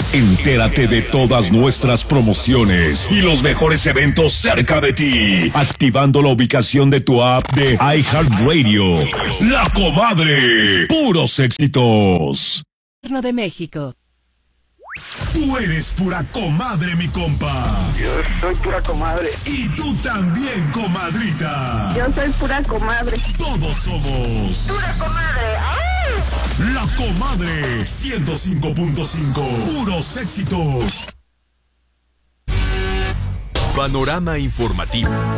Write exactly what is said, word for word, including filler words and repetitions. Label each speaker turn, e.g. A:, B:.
A: Entérate de todas nuestras promociones y los mejores eventos cerca de ti, activando la ubicación de tu app de iHeartRadio. La Comadre, puros éxitos.
B: Gobierno de México.
A: Tú eres pura comadre, mi compa.
C: Yo soy pura comadre.
A: Y tú también, comadrita.
C: Yo soy pura comadre.
A: Todos somos
C: Pura comadre. ¡Ay!
A: La Comadre ciento cinco punto cinco. Puros éxitos.
D: Panorama informativo.